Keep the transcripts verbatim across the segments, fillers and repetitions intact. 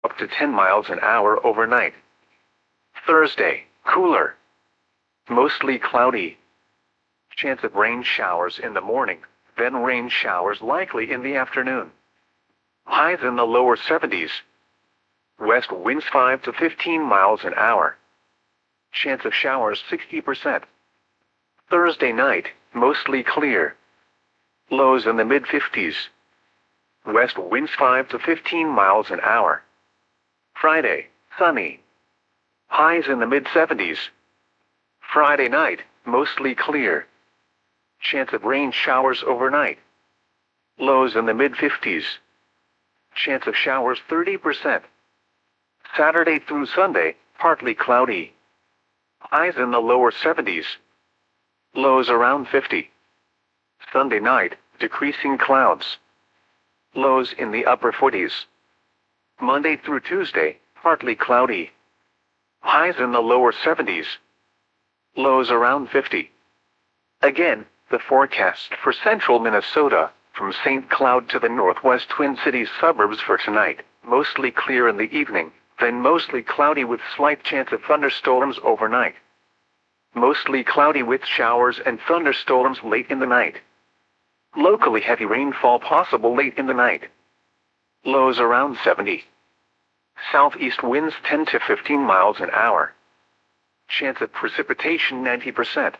up to ten miles an hour overnight. Thursday, cooler. Mostly cloudy. Chance of rain showers in the morning, then rain showers likely in the afternoon. Highs in the lower seventies. West winds five to fifteen miles an hour. Chance of showers sixty percent. Thursday night, mostly clear. Lows in the mid fifties. West winds five to fifteen miles an hour. Friday, sunny. Highs in the mid seventies. Friday night, mostly clear. Chance of rain showers overnight. Lows in the mid fifties. Chance of showers thirty percent. Saturday through Sunday, partly cloudy. Highs in the lower seventies. Lows around fifty. Sunday night, decreasing clouds. Lows in the upper forties. Monday through Tuesday, partly cloudy. Highs in the lower seventies. Lows around fifty. Again, the forecast for central Minnesota, from Saint Cloud to the northwest Twin Cities suburbs for tonight, mostly clear in the evening, then mostly cloudy with slight chance of thunderstorms overnight. Mostly cloudy with showers and thunderstorms late in the night. Locally heavy rainfall possible late in the night. Lows around seventy. Southeast winds ten to fifteen miles an hour. Chance of precipitation ninety percent.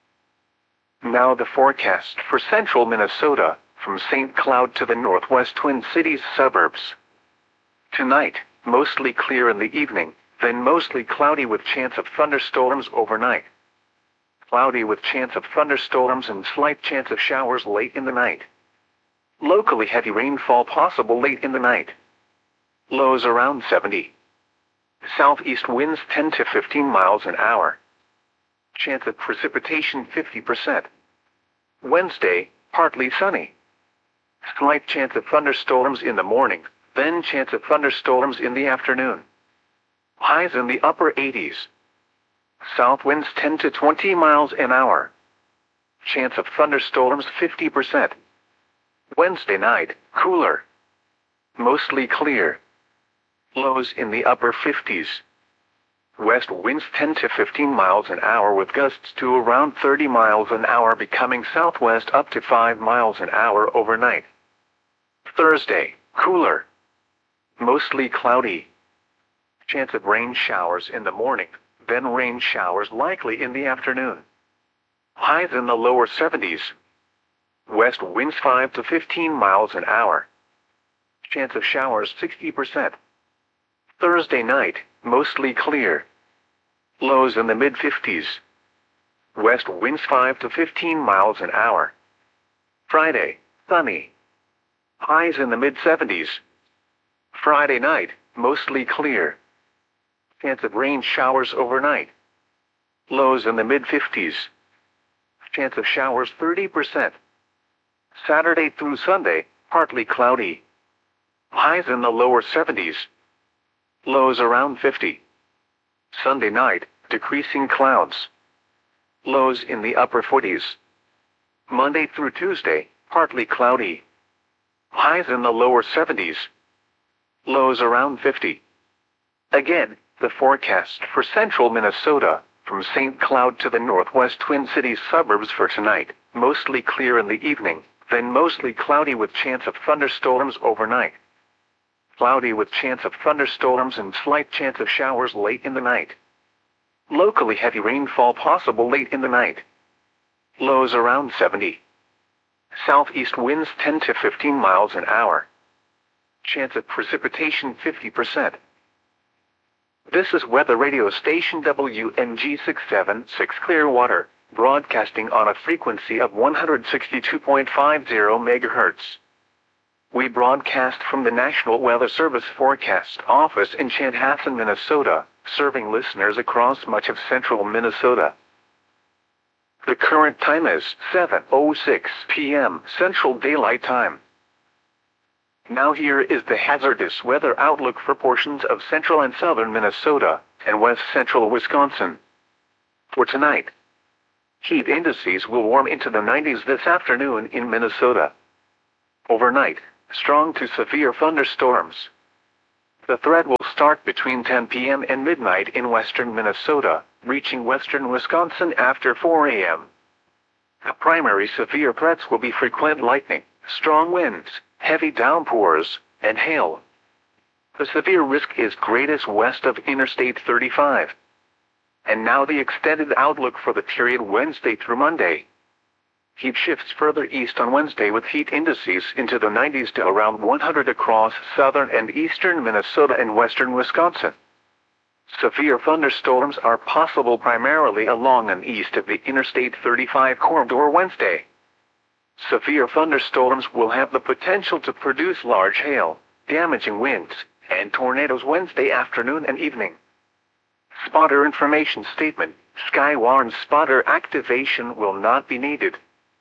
Now the forecast for central Minnesota, from Saint Cloud to the northwest Twin Cities suburbs. Tonight, mostly clear in the evening, then mostly cloudy with chance of thunderstorms overnight. Cloudy with chance of thunderstorms and slight chance of showers late in the night. Locally heavy rainfall possible late in the night. Lows around seventy. Southeast winds ten to fifteen miles an hour. Chance of precipitation fifty percent. Wednesday, partly sunny. Slight chance of thunderstorms in the morning, then chance of thunderstorms in the afternoon. Highs in the upper eighties. South winds ten to twenty miles an hour. Chance of thunderstorms fifty percent. Wednesday night, cooler. Mostly clear. Lows in the upper fifties. West winds ten to fifteen miles an hour with gusts to around thirty miles an hour, becoming southwest up to five miles an hour overnight. Thursday, cooler. Mostly cloudy. Chance of rain showers in the morning, then rain showers likely in the afternoon. Highs in the lower seventies. West winds five to fifteen miles an hour. Chance of showers sixty percent. Thursday night, mostly clear. Lows in the mid fifties. West winds five to fifteen miles an hour. Friday, sunny. Highs in the mid seventies. Friday night, mostly clear. Chance of rain showers overnight. Lows in the mid fifties. Chance of showers thirty percent. Saturday through Sunday, partly cloudy. Highs in the lower seventies. Lows around fifty. Sunday night, decreasing clouds. Lows in the upper forties. Monday through Tuesday, partly cloudy. Highs in the lower seventies. Lows around fifty. Again, the forecast for central Minnesota, from Saint Cloud to the northwest Twin Cities suburbs for tonight, mostly clear in the evening, then mostly cloudy with chance of thunderstorms overnight. Cloudy with chance of thunderstorms and slight chance of showers late in the night. Locally heavy rainfall possible late in the night. Lows around seventy. Southeast winds ten to fifteen miles an hour. Chance of precipitation fifty percent. This is weather radio station W N G six seven six Clearwater, broadcasting on a frequency of one hundred sixty-two point five zero megahertz. We broadcast from the National Weather Service Forecast Office in Chanhassen, Minnesota, serving listeners across much of central Minnesota. The current time is seven oh six p m Central Daylight Time. Now here is the hazardous weather outlook for portions of central and southern Minnesota and west central Wisconsin. For tonight, heat indices will warm into the nineties this afternoon in Minnesota. Overnight, strong to severe thunderstorms. The threat will start between ten p m and midnight in western Minnesota, reaching western Wisconsin after four a m The primary severe threats will be frequent lightning, strong winds, heavy downpours, and hail. The severe risk is greatest west of Interstate thirty-five. And now the extended outlook for the period Wednesday through Monday. Heat shifts further east on Wednesday with heat indices into the nineties to around one hundred across southern and eastern Minnesota and western Wisconsin. Severe thunderstorms are possible primarily along and east of the Interstate thirty-five corridor Wednesday. Severe thunderstorms will have the potential to produce large hail, damaging winds, and tornadoes Wednesday afternoon and evening. Spotter information statement: Skywarn spotter activation will not be needed.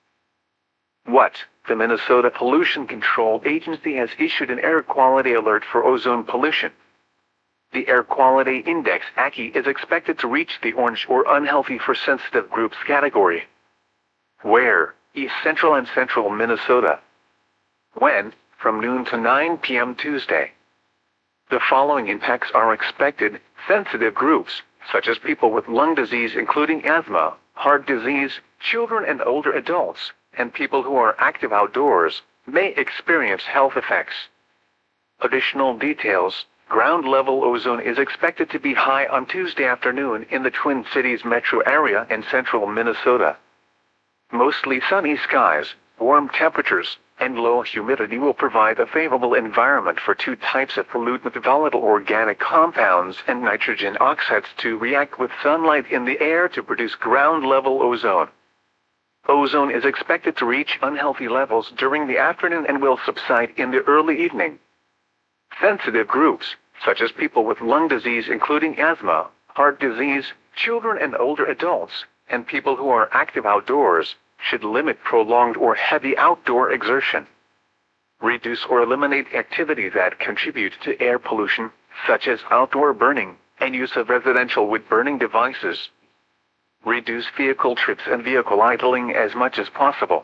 What? The Minnesota Pollution Control Agency has issued an air quality alert for ozone pollution. The Air Quality Index A Q I is expected to reach the orange or unhealthy for sensitive groups category. Where? East Central and Central Minnesota. When? From noon to nine p m Tuesday. The following impacts are expected: sensitive groups, such as people with lung disease including asthma, heart disease, children and older adults, and people who are active outdoors, may experience health effects. Additional details: ground-level ozone is expected to be high on Tuesday afternoon in the Twin Cities metro area and central Minnesota. Mostly sunny skies, warm temperatures, and low humidity will provide a favorable environment for two types of pollutant volatile organic compounds and nitrogen oxides to react with sunlight in the air to produce ground-level ozone. Ozone is expected to reach unhealthy levels during the afternoon and will subside in the early evening. Sensitive groups, such as people with lung disease including asthma, heart disease, children and older adults, and people who are active outdoors, should limit prolonged or heavy outdoor exertion. Reduce or eliminate activity that contribute to air pollution, such as outdoor burning, and use of residential wood-burning devices. Reduce vehicle trips and vehicle idling as much as possible.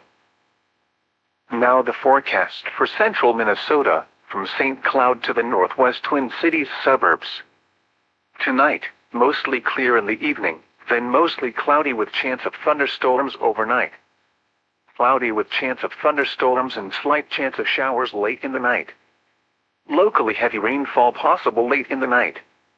Now the forecast for central Minnesota, from Saint Cloud to the northwest Twin Cities suburbs. Tonight, mostly clear in the evening, then mostly cloudy with chance of thunderstorms overnight. Cloudy with chance of thunderstorms and slight chance of showers late in the night. Locally heavy rainfall possible late in the night.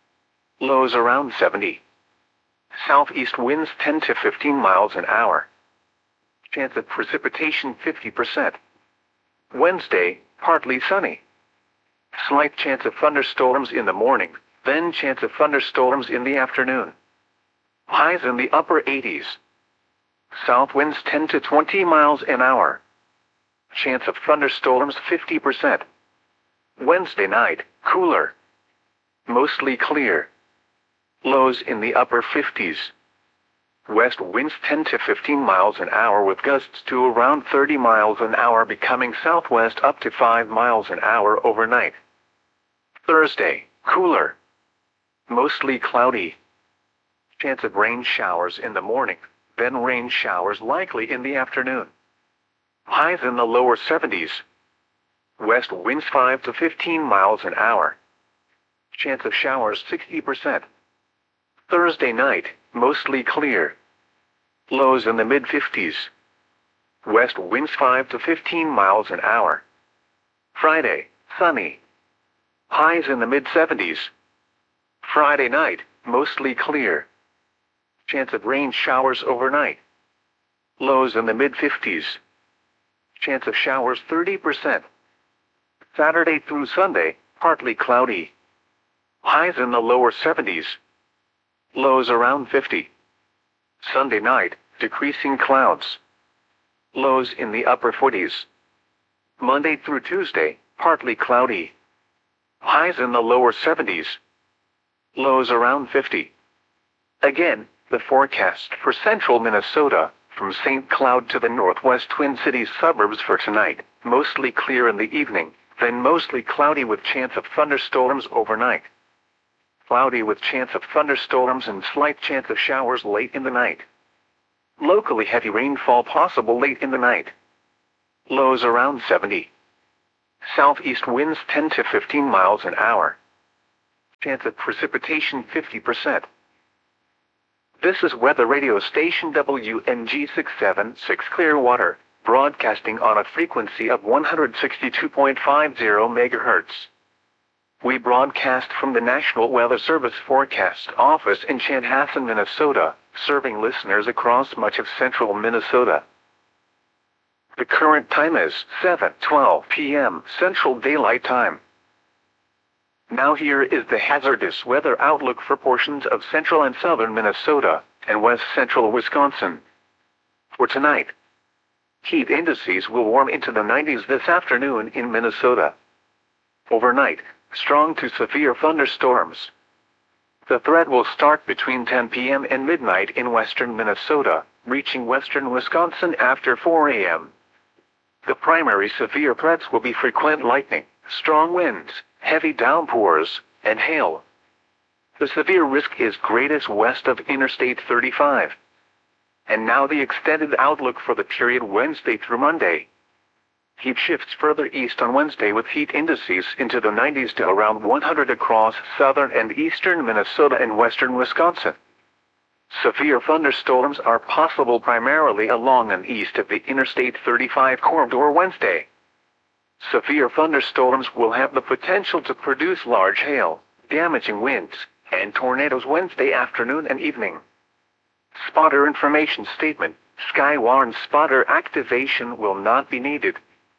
Lows around seventy. Southeast winds ten to fifteen miles an hour. Chance of precipitation fifty percent. Wednesday, partly sunny. Slight chance of thunderstorms in the morning, then chance of thunderstorms in the afternoon. Highs in the upper eighties. South winds ten to twenty miles an hour. Chance of thunderstorms fifty percent. Wednesday night, cooler. Mostly clear. Lows in the upper fifties. West winds ten to fifteen miles an hour with gusts to around thirty miles an hour, becoming southwest up to five miles an hour overnight. Thursday, cooler. Mostly cloudy. Chance of rain showers in the morning, then rain showers likely in the afternoon. Highs in the lower seventies. West winds five to fifteen miles an hour. Chance of showers sixty percent. Thursday night, mostly clear. Lows in the mid fifties. West winds five to fifteen miles an hour. Friday, sunny. Highs in the mid seventies. Friday night, mostly clear. Chance of rain showers overnight. Lows in the mid fifties. Chance of showers thirty percent. Saturday through Sunday, partly cloudy. Highs in the lower seventies. Lows around fifty. Sunday night, decreasing clouds. Lows in the upper forties. Monday through Tuesday, partly cloudy. Highs in the lower seventies. Lows around fifty. Again, the forecast for central Minnesota, from Saint Cloud to the northwest Twin Cities suburbs for tonight: mostly clear in the evening, then mostly cloudy with chance of thunderstorms overnight. Cloudy with chance of thunderstorms and slight chance of showers late in the night. Locally heavy rainfall possible late in the night. Lows around seventy. Southeast winds ten to fifteen miles an hour. Chance of precipitation fifty percent. This is weather radio station W N G six seven six Clearwater, broadcasting on a frequency of one hundred sixty-two point five zero megahertz. We broadcast from the National Weather Service Forecast Office in Chanhassen, Minnesota, serving listeners across much of central Minnesota. The current time is seven twelve p m Central Daylight Time. Now here is the hazardous weather outlook for portions of central and southern Minnesota and west central Wisconsin. For tonight, heat indices will warm into the nineties this afternoon in Minnesota. Overnight, strong to severe thunderstorms. The threat will start between ten p m and midnight in western Minnesota, reaching western Wisconsin after four a m The primary severe threats will be frequent lightning, strong winds, heavy downpours, and hail. The severe risk is greatest west of Interstate thirty-five. And now the extended outlook for the period Wednesday through Monday. Heat shifts further east on Wednesday with heat indices into the nineties to around one hundred across southern and eastern Minnesota and western Wisconsin. Severe thunderstorms are possible primarily along and east of the Interstate thirty-five corridor Wednesday. Severe thunderstorms will have the potential to produce large hail, damaging winds, and tornadoes Wednesday afternoon and evening. Spotter information statement: Skywarn spotter activation will not be needed.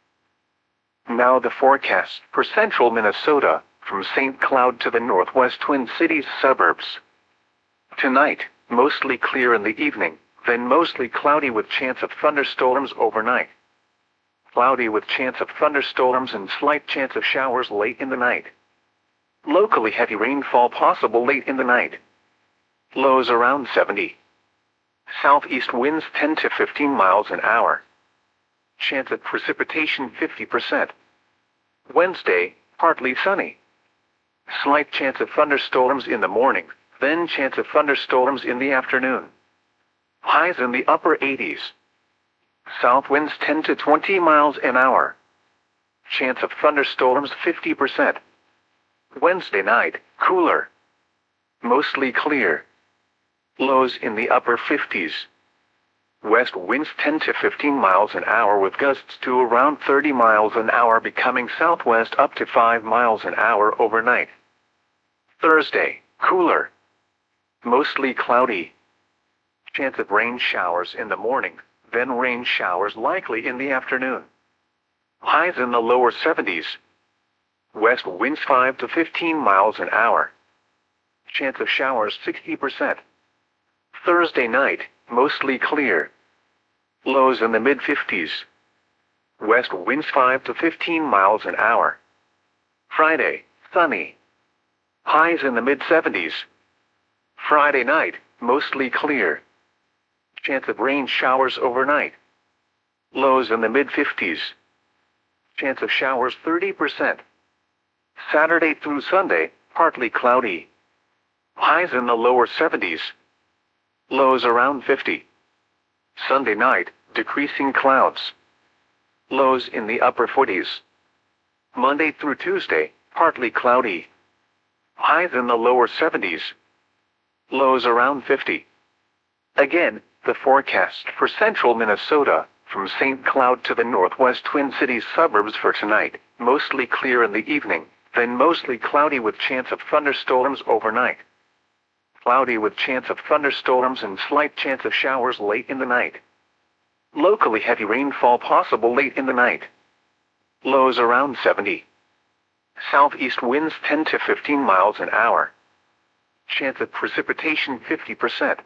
Now the forecast for central Minnesota, from Saint Cloud to the northwest Twin Cities suburbs. Tonight, mostly clear in the evening, then mostly cloudy with chance of thunderstorms overnight. Cloudy with chance of thunderstorms and slight chance of showers late in the night. Locally heavy rainfall possible late in the night. Lows around seventy. Southeast winds ten to fifteen miles an hour. Chance of precipitation fifty percent. Wednesday, partly sunny. Slight chance of thunderstorms in the morning, then chance of thunderstorms in the afternoon. Highs in the upper eighties. South winds ten to twenty miles an hour. Chance of thunderstorms fifty percent. Wednesday night, cooler. Mostly clear. Lows in the upper fifties. West winds ten to fifteen miles an hour with gusts to around thirty miles an hour, becoming southwest up to five miles an hour overnight. Thursday, cooler. Mostly cloudy. Chance of rain showers in the morning, then rain showers likely in the afternoon. Highs in the lower seventies. West winds five to fifteen miles an hour. Chance of showers sixty percent. Thursday night, mostly clear. Lows in the mid fifties. West winds five to fifteen miles an hour. Friday, sunny. Highs in the mid seventies. Friday night, mostly clear. Chance of rain showers overnight. Lows in the mid fifties. Chance of showers thirty percent. Saturday through Sunday, partly cloudy. Highs in the lower seventies. Lows around fifty. Sunday night, decreasing clouds. Lows in the upper forties. Monday through Tuesday, partly cloudy. Highs in the lower seventies. Lows around fifty. Again, the forecast for central Minnesota, from Saint Cloud to the northwest Twin Cities suburbs for tonight, mostly clear in the evening, then mostly cloudy with chance of thunderstorms overnight. Cloudy with chance of thunderstorms and slight chance of showers late in the night. Locally heavy rainfall possible late in the night. Lows around seventy. Southeast winds ten to fifteen miles an hour. Chance of precipitation fifty percent.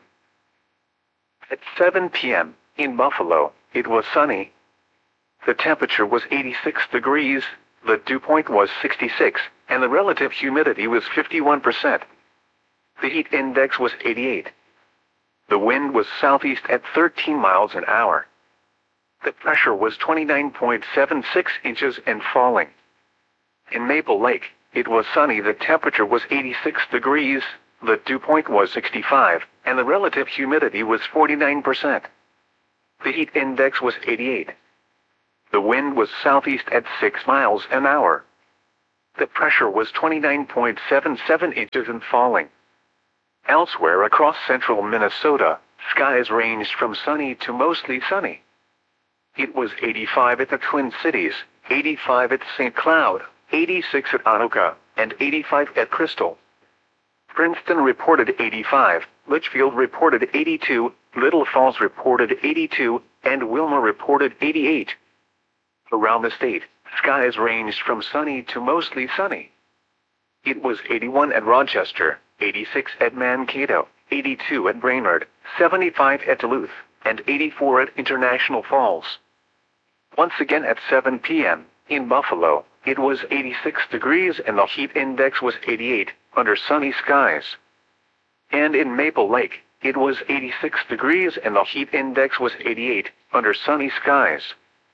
At seven p m in Buffalo, it was sunny. The temperature was eighty-six degrees, the dew point was sixty-six, and the relative humidity was fifty-one percent. The heat index was eighty-eight. The wind was southeast at thirteen miles an hour. The pressure was twenty-nine point seven six inches and falling. In Maple Lake, it was sunny. The temperature was eighty-six degrees, the dew point was sixty-five, and the relative humidity was forty-nine percent. The heat index was eighty-eight. The wind was southeast at six miles an hour. The pressure was twenty-nine point seven seven inches and falling. Elsewhere across central Minnesota, skies ranged from sunny to mostly sunny. It was eighty-five at the Twin Cities, eighty-five at Saint Cloud, eighty-six at Anoka, and eighty-five at Crystal. Princeton reported eighty-five, Litchfield reported eighty-two, Little Falls reported eighty-two, and Wilma reported eighty-eight. Around the state, skies ranged from sunny to mostly sunny. It was eighty-one at Rochester, eighty-six at Mankato, eighty-two at Brainerd, seventy-five at Duluth, and eighty-four at International Falls. Once again at seven p m, in Buffalo, it was eighty-six degrees and the heat index was eighty-eight, under sunny skies. And in Maple Lake, it was eighty-six degrees and the heat index was eighty-eight, under sunny skies.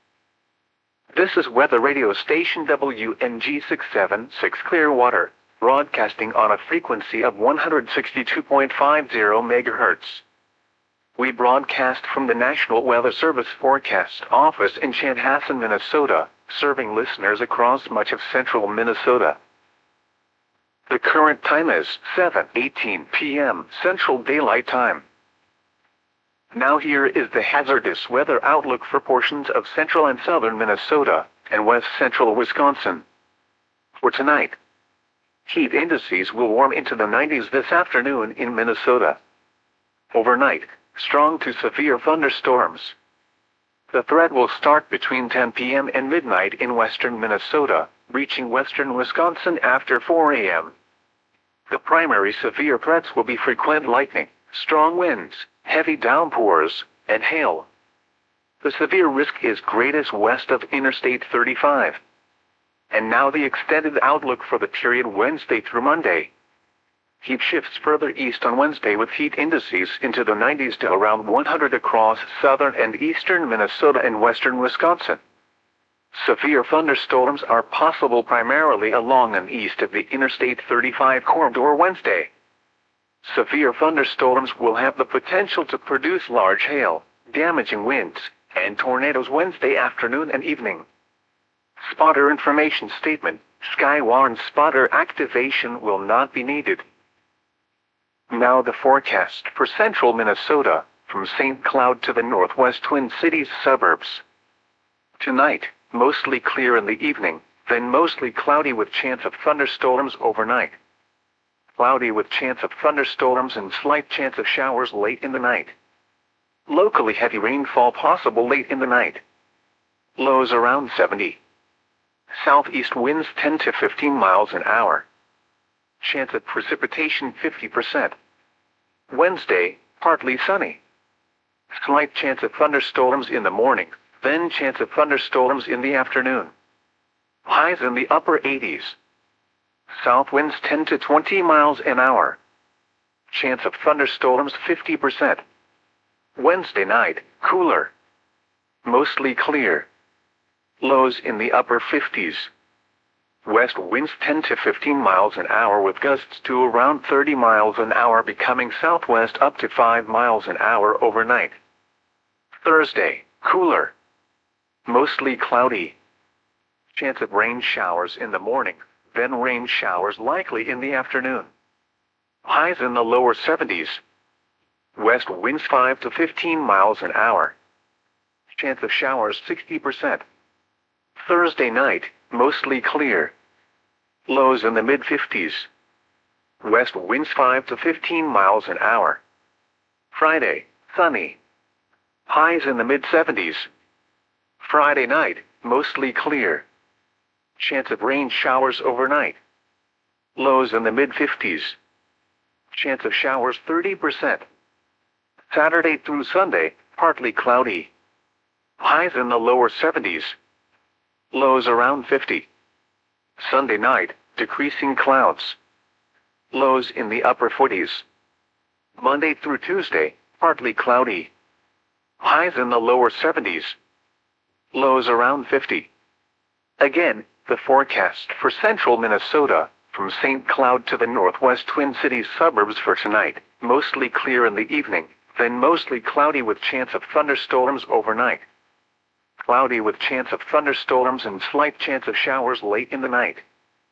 This is weather radio station W N G six seven six Clearwater, broadcasting on a frequency of one hundred sixty-two point five zero megahertz. We broadcast from the National Weather Service Forecast Office in Chanhassen, Minnesota, serving listeners across much of central Minnesota. The current time is seven eighteen p m Central Daylight Time. Now here is the hazardous weather outlook for portions of central and southern Minnesota and west central Wisconsin. For tonight, heat indices will warm into the nineties this afternoon in Minnesota. Overnight, strong to severe thunderstorms. The threat will start between ten p m and midnight in western Minnesota, reaching western Wisconsin after four a m The primary severe threats will be frequent lightning, strong winds, heavy downpours, and hail. The severe risk is greatest west of Interstate thirty-five. And now the extended outlook for the period Wednesday through Monday. Heat shifts further east on Wednesday with heat indices into the nineties to around one hundred across southern and eastern Minnesota and western Wisconsin. Severe thunderstorms are possible primarily along and east of the Interstate thirty-five corridor Wednesday. Severe thunderstorms will have the potential to produce large hail, damaging winds, and tornadoes Wednesday afternoon and evening. Spotter information statement: Skywarn spotter activation will not be needed. Now the forecast for central Minnesota, from Saint Cloud to the northwest Twin Cities suburbs. Tonight, mostly clear in the evening, then mostly cloudy with chance of thunderstorms overnight. Cloudy with chance of thunderstorms and slight chance of showers late in the night. Locally heavy rainfall possible late in the night. Lows around seventy. Southeast winds ten to fifteen miles an hour. Chance of precipitation fifty percent. Wednesday, partly sunny. Slight chance of thunderstorms in the morning, then chance of thunderstorms in the afternoon. Highs in the upper eighties. South winds ten to twenty miles an hour. Chance of thunderstorms fifty percent. Wednesday night, cooler. Mostly clear. Lows in the upper fifties. West winds ten to fifteen miles an hour with gusts to around thirty miles an hour, becoming southwest up to five miles an hour overnight. Thursday, cooler. Mostly cloudy. Chance of rain showers in the morning, then rain showers likely in the afternoon. Highs in the lower seventies. West winds five to fifteen miles an hour. Chance of showers sixty percent. Thursday night, mostly clear. Lows in the mid fifties. West winds five to fifteen miles an hour. Friday, sunny. Highs in the mid seventies. Friday night, mostly clear. Chance of rain showers overnight. Lows in the mid fifties. Chance of showers thirty percent. Saturday through Sunday, partly cloudy. Highs in the lower seventies. Lows around fifty. Sunday night, decreasing clouds. Lows in the upper forties. Monday through Tuesday, partly cloudy. Highs in the lower seventies. Lows around fifty. Again, the forecast for central Minnesota, from Saint Cloud to the northwest Twin Cities suburbs for tonight, mostly clear in the evening, then mostly cloudy with chance of thunderstorms overnight. Cloudy with chance of thunderstorms and slight chance of showers late in the night.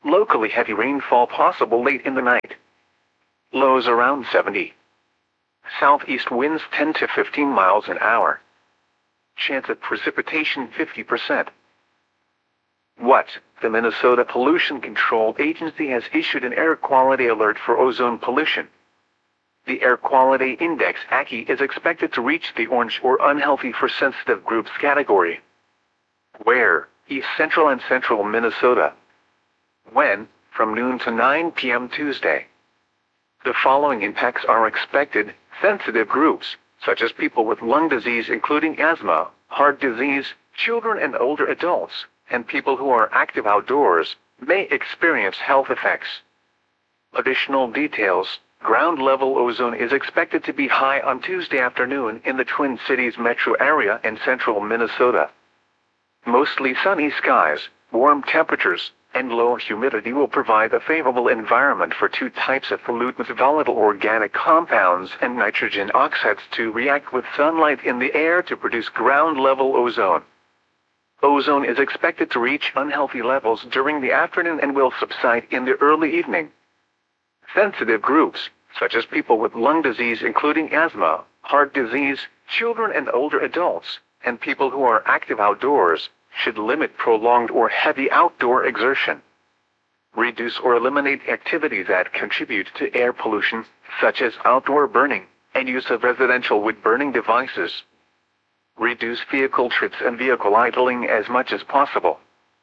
Locally heavy rainfall possible late in the night. Lows around seventy. Southeast winds ten to fifteen miles an hour. Chance of precipitation fifty percent. What? The Minnesota Pollution Control Agency has issued an air quality alert for ozone pollution. The Air Quality Index A Q I is expected to reach the orange or unhealthy for sensitive groups category. Where? East Central and Central Minnesota. When? From noon to nine p m Tuesday. The following impacts are expected: sensitive groups, such as people with lung disease including asthma, heart disease, children and older adults, and people who are active outdoors, may experience health effects. Additional details: ground level ozone is expected to be high on Tuesday afternoon in the Twin Cities metro area and central Minnesota. Mostly sunny skies, warm temperatures, and low humidity will provide a favorable environment for two types of pollutants, volatile organic compounds and nitrogen oxides, to react with sunlight in the air to produce ground-level ozone. Ozone is expected to reach unhealthy levels during the afternoon and will subside in the early evening. Sensitive groups, such as people with lung disease including asthma, heart disease, children and older adults, and people who are active outdoors, should limit prolonged or heavy outdoor exertion. Reduce or eliminate activities that contribute to air pollution, such as outdoor burning, and use of residential wood-burning devices. Reduce vehicle trips and vehicle idling as much as possible.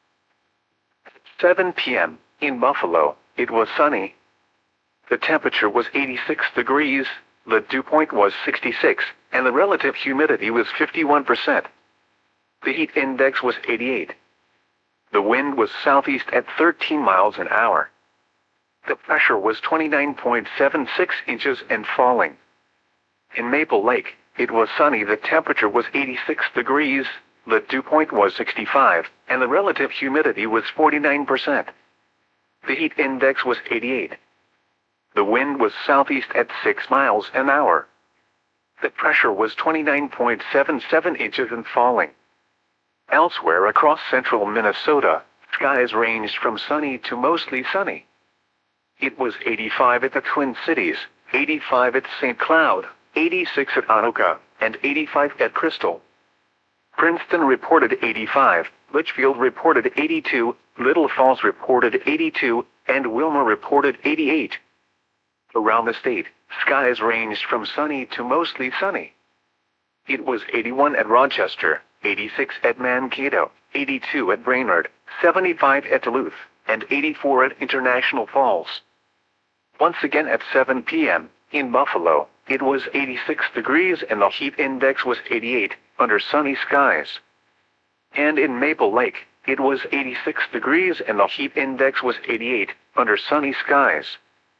seven p m In Buffalo, it was sunny. The temperature was eighty-six degrees, the dew point was sixty-six, and the relative humidity was fifty-one percent. The heat index was eighty-eight. The wind was southeast at thirteen miles an hour. The pressure was twenty-nine point seven six inches and falling. In Maple Lake, it was sunny. The temperature was eighty-six degrees, the dew point was sixty-five, and the relative humidity was forty-nine percent. The heat index was eighty-eight. The wind was southeast at six miles an hour. The pressure was twenty-nine point seven seven inches and falling. Elsewhere across central Minnesota, skies ranged from sunny to mostly sunny. It was eighty-five at the Twin Cities, eighty-five at Saint Cloud, eighty-six at Anoka, and eighty-five at Crystal. Princeton reported eighty-five, Litchfield reported eighty-two, Little Falls reported eighty-two, and Wilmer reported eighty-eight. Around the state, skies ranged from sunny to mostly sunny. It was eighty-one at Rochester, eighty-six at Mankato, eighty-two at Brainerd, seventy-five at Duluth, and eighty-four at International Falls. Once again at seven p m, in Buffalo, it was eighty-six degrees and the heat index was eighty-eight, under sunny skies. And in Maple Lake, it was eighty-six degrees and the heat index was eighty-eight, under sunny skies.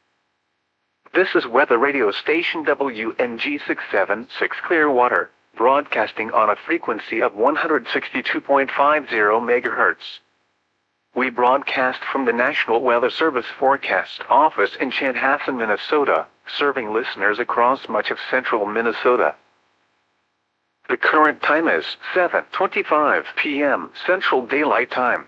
This is weather radio station W N G six seven six Clearwater, broadcasting on a frequency of one hundred sixty-two point five zero megahertz. We broadcast from the National Weather Service Forecast Office in Chanhassen, Minnesota, serving listeners across much of central Minnesota. The current time is seven twenty-five p m Central Daylight Time.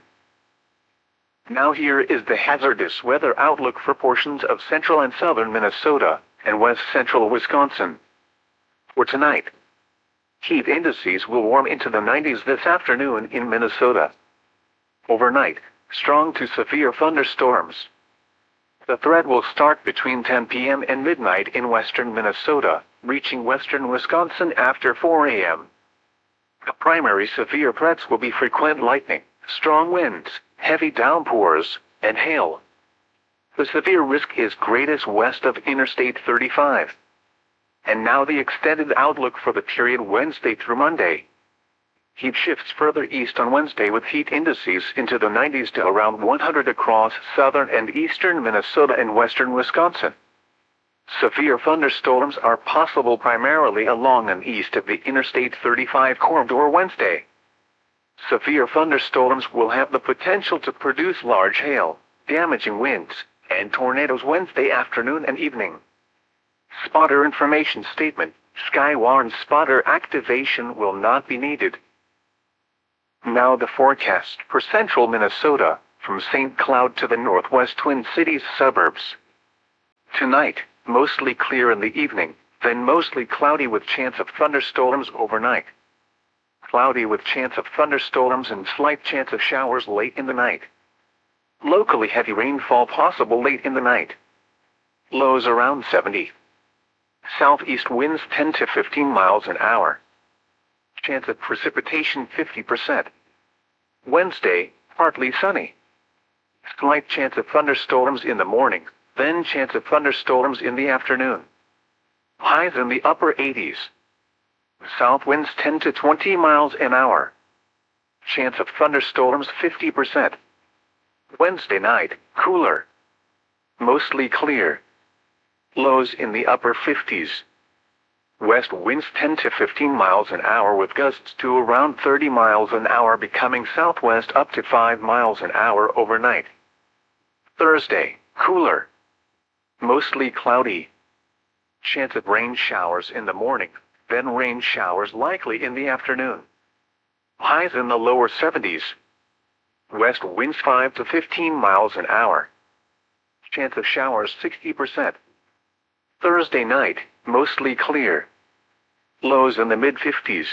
Now here is the hazardous weather outlook for portions of central and southern Minnesota and west central Wisconsin. For tonight, heat indices will warm into the nineties this afternoon in Minnesota. Overnight, strong to severe thunderstorms. The threat will start between ten p m and midnight in western Minnesota, reaching western Wisconsin after four a m The primary severe threats will be frequent lightning, strong winds, heavy downpours, and hail. The severe risk is greatest west of Interstate thirty-five. And now the extended outlook for the period Wednesday through Monday. Heat shifts further east on Wednesday with heat indices into the nineties to around one hundred across southern and eastern Minnesota and western Wisconsin. Severe thunderstorms are possible primarily along and east of the Interstate thirty-five corridor Wednesday. Severe thunderstorms will have the potential to produce large hail, damaging winds, and tornadoes Wednesday afternoon and evening. Spotter information statement: Skywarn spotter activation will not be needed. Now the forecast for central Minnesota, from Saint Cloud to the northwest Twin Cities suburbs. Tonight, mostly clear in the evening, then mostly cloudy with chance of thunderstorms overnight. Cloudy with chance of thunderstorms and slight chance of showers late in the night. Locally heavy rainfall possible late in the night. Lows around seventy. Southeast winds ten to fifteen miles an hour. Chance of precipitation fifty percent. Wednesday, partly sunny. Slight chance of thunderstorms in the morning, then chance of thunderstorms in the afternoon. Highs in the upper eighties. South winds ten to twenty miles an hour. Chance of thunderstorms fifty percent. Wednesday night, cooler. Mostly clear. Lows in the upper fifties. West winds ten to fifteen miles an hour with gusts to around thirty miles an hour, becoming southwest up to five miles an hour overnight. Thursday, cooler. Mostly cloudy. Chance of rain showers in the morning, then rain showers likely in the afternoon. Highs in the lower seventies. West winds five to fifteen miles an hour. Chance of showers sixty percent. Thursday night, mostly clear. Lows in the mid fifties.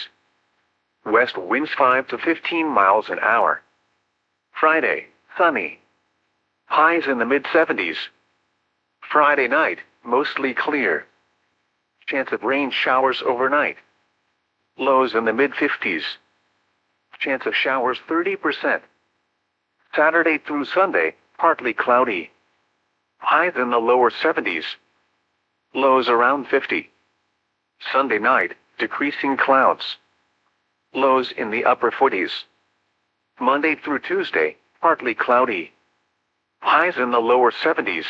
West winds five to fifteen miles an hour. Friday, sunny. Highs in the mid seventies. Friday night, mostly clear. Chance of rain showers overnight. Lows in the mid fifties. Chance of showers thirty percent. Saturday through Sunday, partly cloudy. Highs in the lower seventies. Lows around fifty. Sunday night, decreasing clouds. Lows in the upper forties. Monday through Tuesday, partly cloudy. Highs in the lower seventies.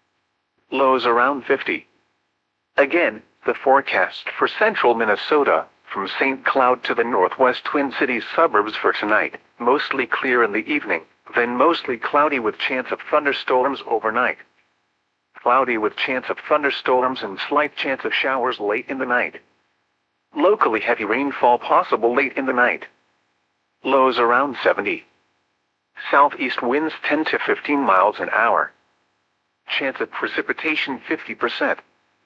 Lows around fifty. Again, the forecast for central Minnesota, from Saint Cloud to the northwest Twin Cities suburbs for tonight, mostly clear in the evening, then mostly cloudy with chance of thunderstorms overnight. Cloudy with chance of thunderstorms and slight chance of showers late in the night. Locally heavy rainfall possible late in the night. Lows around seventy. Southeast winds ten to fifteen miles an hour. Chance of precipitation fifty percent.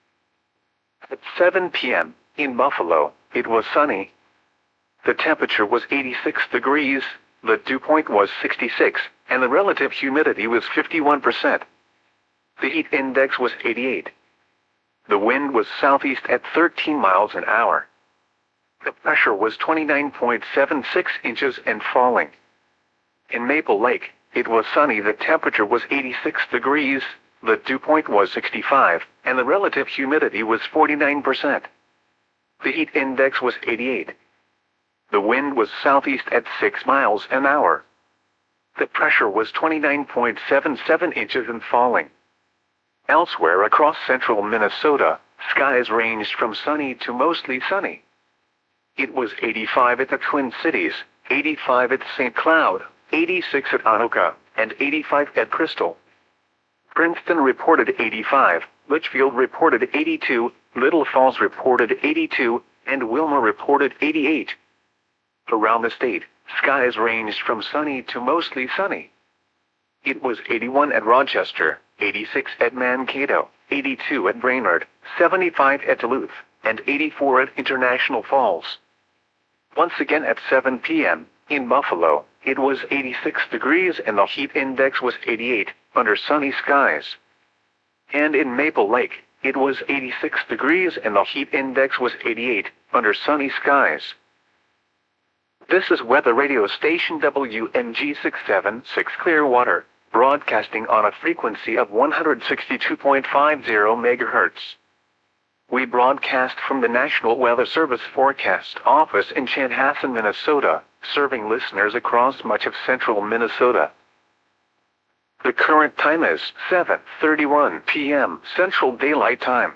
At seven p m, in Buffalo, it was sunny. The temperature was eighty-six degrees, the dew point was sixty-six, and the relative humidity was fifty-one percent. The heat index was eighty-eight. The wind was southeast at thirteen miles an hour. The pressure was twenty-nine point seven six inches and falling. In Maple Lake, it was sunny. The temperature was eighty-six degrees, the dew point was sixty-five, and the relative humidity was forty-nine percent. The heat index was eighty-eight. The wind was southeast at six miles an hour. The pressure was twenty-nine point seven seven inches and falling. Elsewhere across central Minnesota, skies ranged from sunny to mostly sunny. It was eighty-five at the Twin Cities, eighty-five at Saint Cloud, eighty-six at Anoka, and eighty-five at Crystal. Princeton reported eighty-five, Litchfield reported eighty-two, Little Falls reported eighty-two, and Wilma reported eighty-eight. Around the state, skies ranged from sunny to mostly sunny. It was eighty-one at Rochester, eighty-six at Mankato, eighty-two at Brainerd, seventy-five at Duluth, and eighty-four at International Falls. Once again at seven p m, in Buffalo, it was eighty-six degrees and the heat index was eighty-eight, under sunny skies. And in Maple Lake, it was eighty-six degrees and the heat index was eighty-eight, under sunny skies. This is weather radio station W M G six seventy-six Clearwater, broadcasting on a frequency of one hundred sixty-two point five zero megahertz. We broadcast from the National Weather Service Forecast Office in Chanhassen, Minnesota, serving listeners across much of central Minnesota. The current time is seven thirty-one p m Central Daylight Time.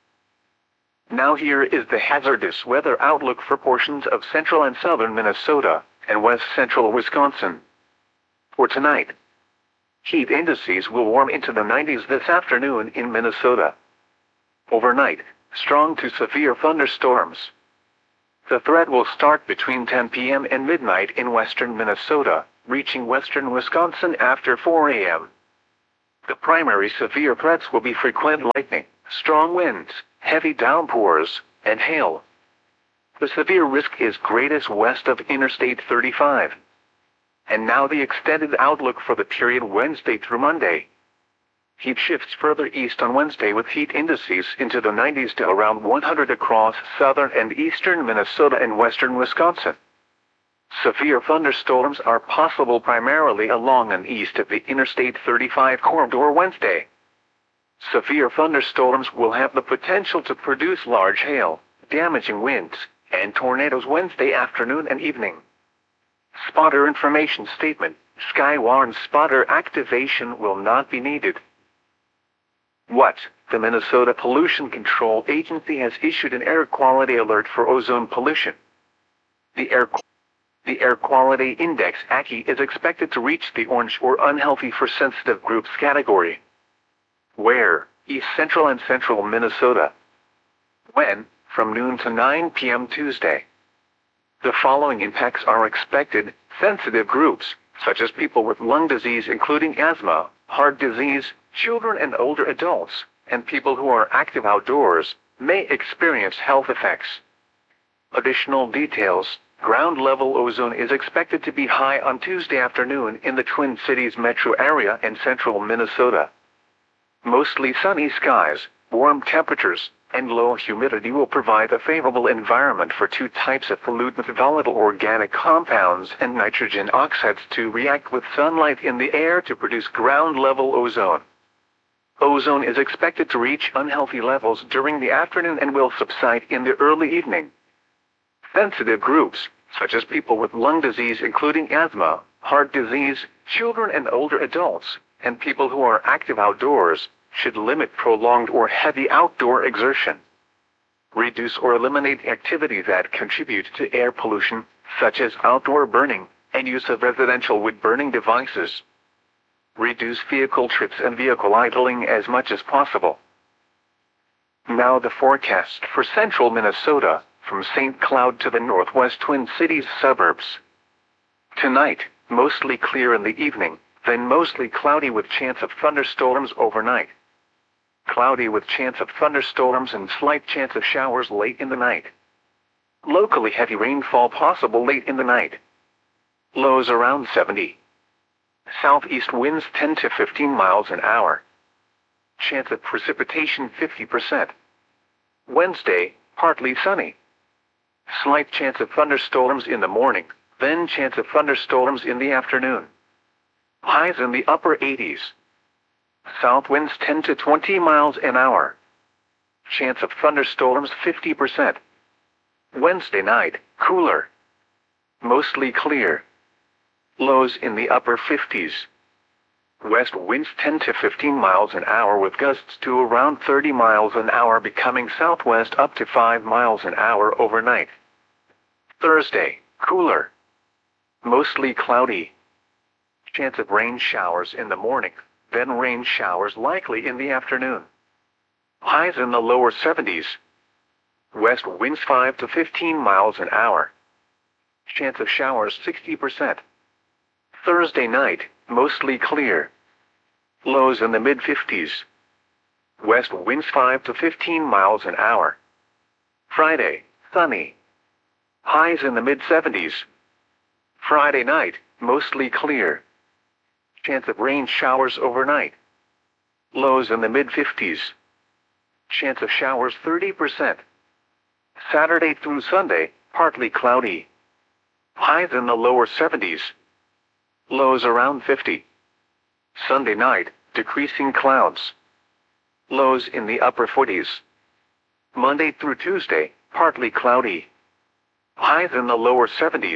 Now here is the hazardous weather outlook for portions of central and southern Minnesota and west central Wisconsin. For tonight, heat indices will warm into the nineties this afternoon in Minnesota. Overnight, strong to severe thunderstorms. The threat will start between ten p m and midnight in western Minnesota, reaching western Wisconsin after four A M The primary severe threats will be frequent lightning, strong winds, heavy downpours, and hail. The severe risk is greatest west of Interstate thirty-five. And now the extended outlook for the period Wednesday through Monday. Heat shifts further east on Wednesday with heat indices into the nineties to around one hundred across southern and eastern Minnesota and western Wisconsin. Severe thunderstorms are possible primarily along and east of the Interstate thirty-five corridor Wednesday. Severe thunderstorms will have the potential to produce large hail, damaging winds, and tornadoes Wednesday afternoon and evening. Spotter information statement: Skywarn spotter activation will not be needed. What? The Minnesota Pollution Control Agency has issued an air quality alert for ozone pollution. The air, the air quality index A Q I is expected to reach the orange or unhealthy for sensitive groups category. Where? East Central and Central Minnesota. When? From noon to nine P M Tuesday. The following impacts are expected: sensitive groups, such as people with lung disease including asthma, heart disease, children and older adults, and people who are active outdoors, may experience health effects. Additional details: ground level ozone is expected to be high on Tuesday afternoon in the Twin Cities metro area and central Minnesota. Mostly sunny skies, warm temperatures, and low humidity will provide a favorable environment for two types of pollutants: volatile organic compounds and nitrogen oxides to react with sunlight in the air to produce ground-level ozone. Ozone is expected to reach unhealthy levels during the afternoon and will subside in the early evening. Sensitive groups, such as people with lung disease including asthma, heart disease, children and older adults, and people who are active outdoors, should limit prolonged or heavy outdoor exertion. Reduce or eliminate activity that contribute to air pollution, such as outdoor burning, and use of residential wood-burning devices. Reduce vehicle trips and vehicle idling as much as possible. Now the forecast for central Minnesota, from Saint Cloud to the northwest Twin Cities suburbs. Tonight, mostly clear in the evening, then mostly cloudy with chance of thunderstorms overnight. Cloudy with chance of thunderstorms and slight chance of showers late in the night. Locally heavy rainfall possible late in the night. Lows around seventy. Southeast winds ten to fifteen miles an hour. Chance of precipitation fifty percent. Wednesday, partly sunny. Slight chance of thunderstorms in the morning, then chance of thunderstorms in the afternoon. Highs in the upper eighties. South winds ten to twenty miles an hour. Chance of thunderstorms fifty percent. Wednesday night, cooler. Mostly clear. Lows in the upper fifties. West winds ten to fifteen miles an hour with gusts to around thirty miles an hour, becoming southwest up to five miles an hour overnight. Thursday, cooler. Mostly cloudy. Chance of rain showers in the morning, then rain showers likely in the afternoon. Highs in the lower seventies. West winds five to fifteen miles an hour. Chance of showers sixty percent. Thursday night, mostly clear. Lows in the mid fifties. West winds five to fifteen miles an hour. Friday, sunny. Highs in the mid seventies. Friday night, mostly clear. Chance of rain showers overnight. Lows in the mid fifties. Chance of showers thirty percent. Saturday through Sunday, partly cloudy. Highs in the lower seventies. Lows around fifty. Sunday night, decreasing clouds. Lows in the upper forties. Monday through Tuesday, partly cloudy. Highs in the lower seventies.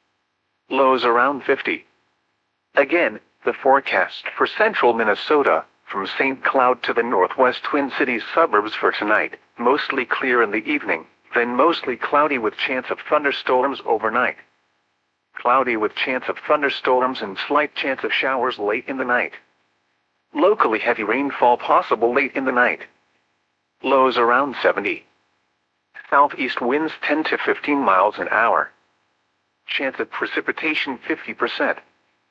Lows around fifty. Again, the forecast for central Minnesota, from Saint Cloud to the northwest Twin Cities suburbs for tonight: mostly clear in the evening, then mostly cloudy with chance of thunderstorms overnight. Cloudy with chance of thunderstorms and slight chance of showers late in the night. Locally heavy rainfall possible late in the night. Lows around seventy. Southeast winds ten to fifteen miles an hour. Chance of precipitation fifty percent.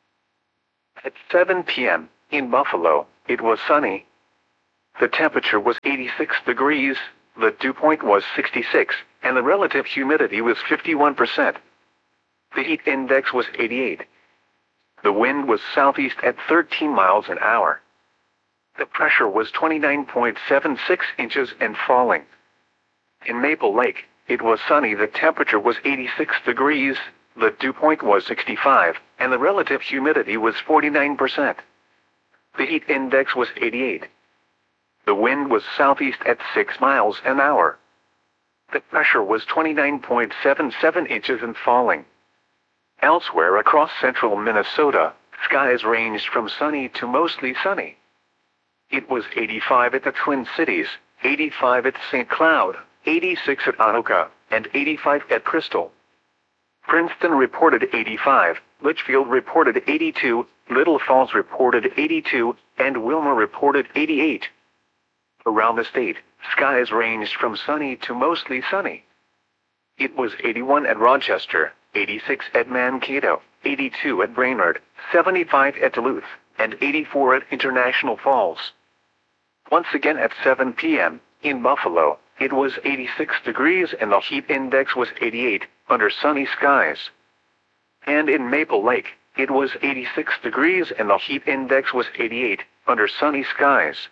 At seven p m in Buffalo, it was sunny. The temperature was eighty-six degrees, the dew point was sixty-six, and the relative humidity was fifty-one percent. The heat index was eighty-eight. The wind was southeast at thirteen miles an hour. The pressure was twenty-nine point seven six inches and falling. In Maple Lake, it was sunny. The temperature was eighty-six degrees, the dew point was sixty-five, and the relative humidity was forty-nine percent. The heat index was eighty-eight. The wind was southeast at six miles an hour. The pressure was twenty-nine point seven seven inches and falling. Elsewhere across central Minnesota, skies ranged from sunny to mostly sunny. It was eighty-five at the Twin Cities, eighty-five at Saint Cloud, eighty-six at Anoka, and eighty-five at Crystal. Princeton reported eighty-five, Litchfield reported eighty-two, Little Falls reported eighty-two, and Wilmer reported eighty-eight. Around the state, skies ranged from sunny to mostly sunny. It was eighty-one at Rochester, eighty-six at Mankato, eighty-two at Brainerd, seventy-five at Duluth, and eighty-four at International Falls. Once again at seven p m in Buffalo, it was eighty-six degrees and the heat index was eighty-eight, under sunny skies. And in Maple Lake, it was eighty-six degrees and the heat index was eighty-eight, under sunny skies.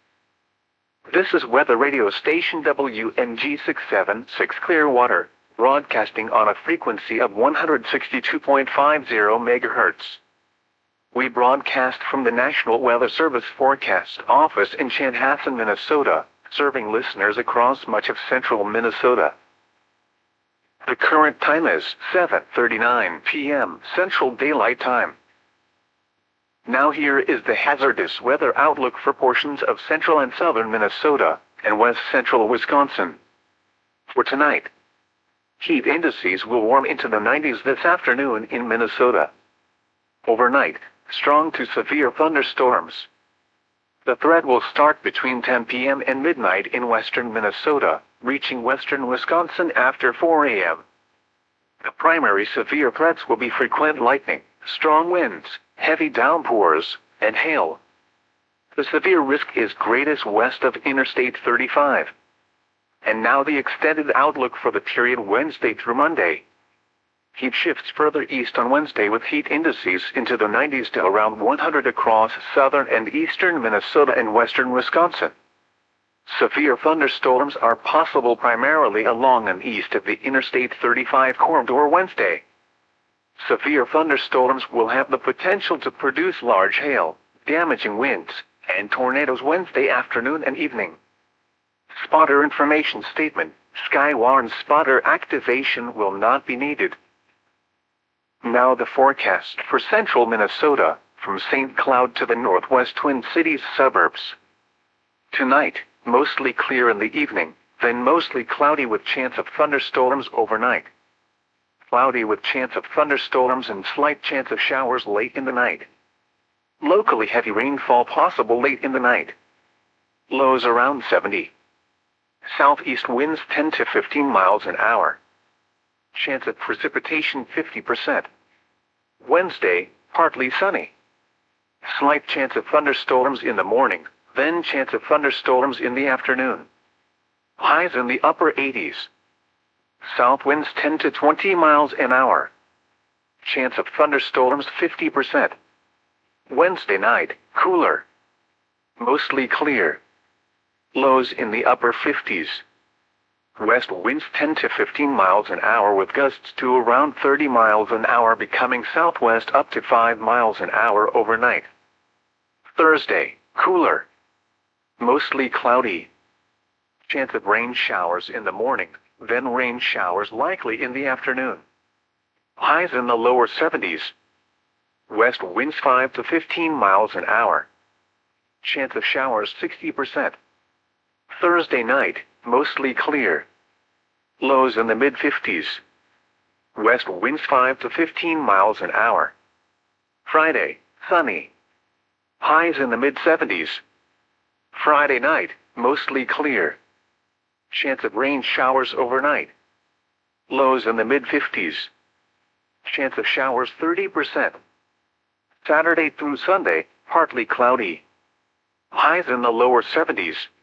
This is weather radio station W N G six seven six Clearwater, broadcasting on a frequency of one hundred sixty-two point five zero megahertz. We broadcast from the National Weather Service Forecast Office in Chanhassen, Minnesota, serving listeners across much of central Minnesota. The current time is seven thirty-nine p m Central Daylight Time. Now here is the hazardous weather outlook for portions of central and southern Minnesota and west central Wisconsin. For tonight, heat indices will warm into the nineties this afternoon in Minnesota. Overnight, strong to severe thunderstorms. The threat will start between ten p m and midnight in western Minnesota, reaching western Wisconsin after four a m The primary severe threats will be frequent lightning, strong winds, heavy downpours, and hail. The severe risk is greatest west of Interstate thirty-five. And now the extended outlook for the period Wednesday through Monday. Heat shifts further east on Wednesday with heat indices into the nineties to around one hundred across southern and eastern Minnesota and western Wisconsin. Severe thunderstorms are possible primarily along and east of the Interstate thirty-five corridor Wednesday. Severe thunderstorms will have the potential to produce large hail, damaging winds, and tornadoes Wednesday afternoon and evening. Spotter information statement: Skywarn spotter activation will not be needed. Now the forecast for central Minnesota, from Saint Cloud to the northwest Twin Cities suburbs. Tonight, mostly clear in the evening, then mostly cloudy with chance of thunderstorms overnight. Cloudy with chance of thunderstorms and slight chance of showers late in the night. Locally heavy rainfall possible late in the night. Lows around seventy. Southeast winds ten to fifteen miles an hour. Chance of precipitation fifty percent. Wednesday, partly sunny. Slight chance of thunderstorms in the morning, then chance of thunderstorms in the afternoon. Highs in the upper eighties. South winds ten to twenty miles an hour. Chance of thunderstorms fifty percent. Wednesday night, cooler. Mostly clear. Lows in the upper fifties. West winds ten to fifteen miles an hour with gusts to around thirty miles an hour, becoming southwest up to five miles an hour overnight. Thursday, cooler. Mostly cloudy. Chance of rain showers in the morning, then rain showers likely in the afternoon. Highs in the lower seventies. West winds five to fifteen miles an hour. Chance of showers sixty percent. Thursday night, mostly clear. Lows in the mid fifties. West winds five to fifteen miles an hour. Friday, sunny. Highs in the mid seventies. Friday night, mostly clear. Chance of rain showers overnight. Lows in the mid fifties. Chance of showers thirty percent. Saturday through Sunday, partly cloudy. Highs in the lower seventies.